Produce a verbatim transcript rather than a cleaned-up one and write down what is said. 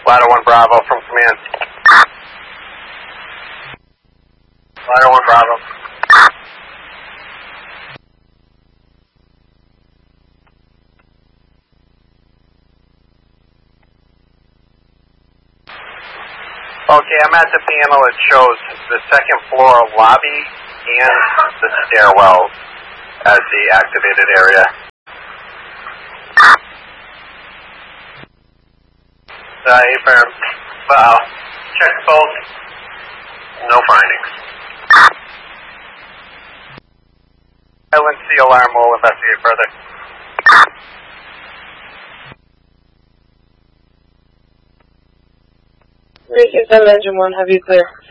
Ladder one Bravo from command. Ladder one Bravo. Okay, I'm at the panel. It shows the second floor lobby and the stairwell as the activated area. Uh, A-firm. Wow. Check both. No findings. Silent C alarm. We'll investigate further. Recon seven Engine one, have you clear?